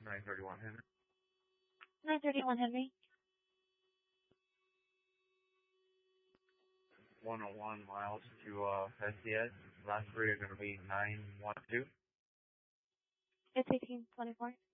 931 Henry. 931 Henry. 101 miles to SDS. Last three are going to be 912. It's 1824.